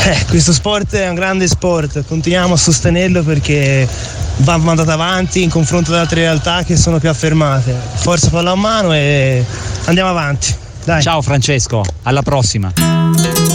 Questo sport è un grande sport, continuiamo a sostenerlo perché va mandato avanti in confronto ad altre realtà che sono più affermate. Forza pallamano e andiamo avanti. Dai. Ciao Francesco, alla prossima.